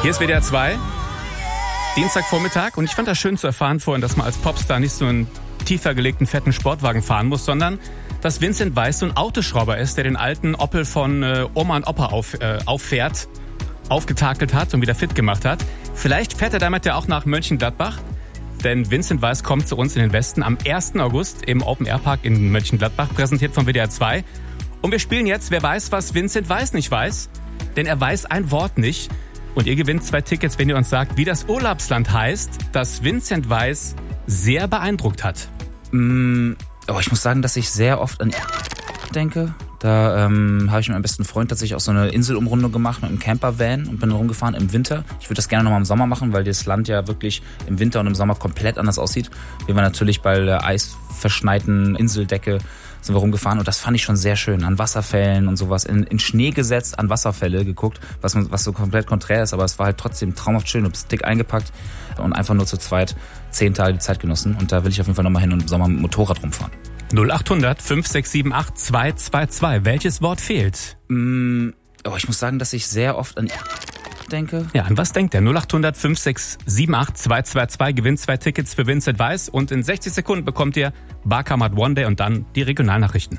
Hier ist WDR 2, Dienstagvormittag, und ich fand das schön zu erfahren vorhin, dass man als Popstar nicht so einen tiefer gelegten, fetten Sportwagen fahren muss, sondern dass Vincent Weiss so ein Autoschrauber ist, der den alten Opel von Oma und Opa auffährt, aufgetakelt hat und wieder fit gemacht hat. Vielleicht fährt er damit ja auch nach Mönchengladbach, denn Vincent Weiss kommt zu uns in den Westen am 1. August im Open Air Park in Mönchengladbach, präsentiert von WDR 2. Und wir spielen jetzt Wer weiß, was Vincent Weiss nicht weiß, denn er weiß ein Wort nicht. Und ihr gewinnt 2 Tickets, wenn ihr uns sagt, wie das Urlaubsland heißt, das Vincent Weiss sehr beeindruckt hat. Ich muss sagen, dass ich sehr oft an denke. Da habe ich mit meinem besten Freund tatsächlich auch so eine Inselumrundung gemacht mit einem Campervan und bin rumgefahren im Winter. Ich würde das gerne nochmal im Sommer machen, weil das Land ja wirklich im Winter und im Sommer komplett anders aussieht. Wir waren natürlich bei der eisverschneiten Inseldecke sind wir rumgefahren und das fand ich schon sehr schön. An Wasserfällen und sowas, in Schnee gesetzt, an Wasserfälle geguckt, was so komplett konträr ist, aber es war halt trotzdem traumhaft schön, und dick eingepackt und einfach nur zu zweit 10 Tage die Zeit genossen. Und da will ich auf jeden Fall nochmal hin und im Sommer mit dem Motorrad rumfahren. 0800 5678 222. Welches Wort fehlt? Ich muss sagen, dass ich sehr oft an denke. Ja, an was denkt der? 0800 5678 222 gewinnt 2 Tickets für Vincent Weiss und in 60 Sekunden bekommt ihr Barkamat One Day und dann die Regionalnachrichten.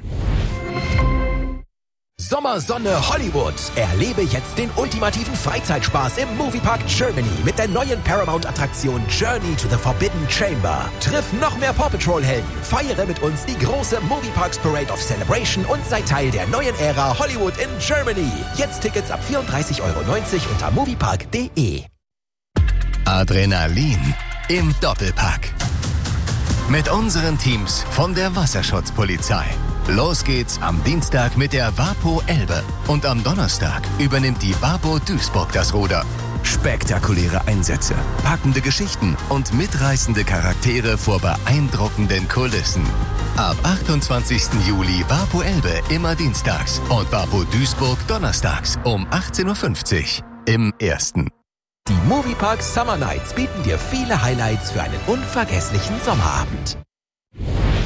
Sommersonne Hollywood. Erlebe jetzt den ultimativen Freizeitspaß im Moviepark Germany mit der neuen Paramount-Attraktion Journey to the Forbidden Chamber. Triff noch mehr Paw Patrol-Helden, feiere mit uns die große Movieparks Parade of Celebration und sei Teil der neuen Ära Hollywood in Germany. Jetzt Tickets ab 34,90 € unter moviepark.de. Adrenalin im Doppelpack. Mit unseren Teams von der Wasserschutzpolizei. Los geht's am Dienstag mit der Wapo Elbe und am Donnerstag übernimmt die Wapo Duisburg das Ruder. Spektakuläre Einsätze, packende Geschichten und mitreißende Charaktere vor beeindruckenden Kulissen. Ab 28. Juli Wapo Elbe immer dienstags und Wapo Duisburg donnerstags um 18:50 Uhr im Ersten. Die Moviepark Summer Nights bieten dir viele Highlights für einen unvergesslichen Sommerabend.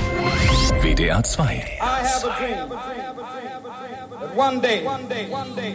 WDR 2. I have a dream that one day